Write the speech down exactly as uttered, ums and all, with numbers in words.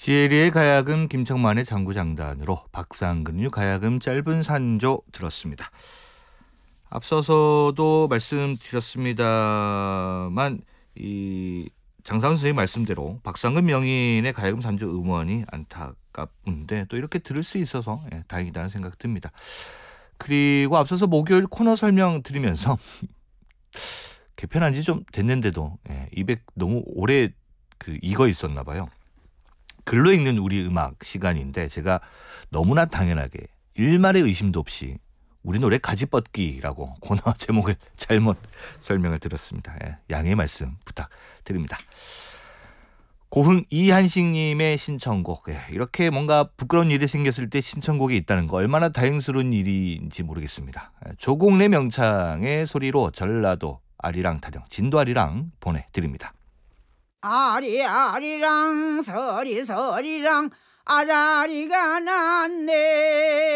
지혜리의 가야금, 김청만의 장구장단으로 박상근유 가야금 짧은 산조 들었습니다. 앞서서도 말씀드렸습니다만 이 장상훈 선생님 말씀대로 박상근 명인의 가야금 산조 음원이 안타깝은데 또 이렇게 들을 수 있어서 예, 다행이다는 생각 듭니다. 그리고 앞서서 목요일 코너 설명 드리면서 개편한 지 좀 됐는데도 예, 입에 너무 오래 그 익어 있었나 봐요. 글로 읽는 우리 음악 시간인데 제가 너무나 당연하게 일말의 의심도 없이 우리 노래 가지뻗기라고 코너 제목을 잘못 설명을 드렸습니다. 예, 양해의 말씀 부탁드립니다. 고흥 이한식님의 신청곡. 예, 이렇게 뭔가 부끄러운 일이 생겼을 때 신청곡이 있다는 거 얼마나 다행스러운 일인지 모르겠습니다. 예, 조공래 명창의 소리로 전라도 아리랑 타령 진도 아리랑 보내드립니다. 아리아리랑 서리서리랑 아라리가 났네.